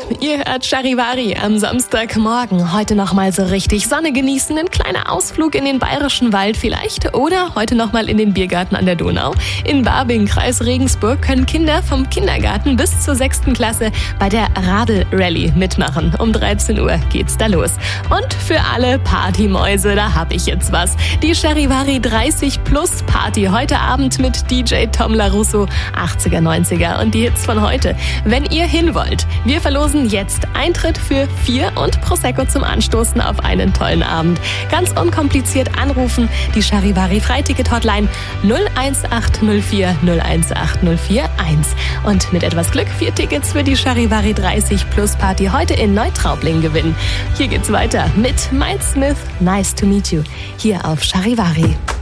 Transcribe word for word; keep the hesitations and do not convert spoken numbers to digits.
Ihr hört Charivari am Samstagmorgen. Heute nochmal so richtig Sonne genießen, ein kleiner Ausflug in den Bayerischen Wald vielleicht oder heute nochmal in den Biergarten an der Donau. In Babing, Kreis Regensburg, können Kinder vom Kindergarten bis zur sechsten Klasse bei der Radl-Rallye mitmachen. Um dreizehn Uhr geht's da los. Und für alle Partymäuse, da hab ich jetzt was. Die Charivari dreißig Plus Party heute Abend mit D J Tom LaRusso, achtziger, neunziger und die Hits von heute. Wenn ihr hin wollt, wir verlosen jetzt Eintritt für vier und Prosecco zum Anstoßen auf einen tollen Abend. Ganz unkompliziert anrufen, die Charivari Freiticket-Hotline null eins acht null vier null eins acht null vier eins. Und mit etwas Glück vier Tickets für die Charivari dreißig Plus Party heute in Neutraubling gewinnen. Hier geht's weiter mit Mike Smith, Nice to Meet You, hier auf Charivari.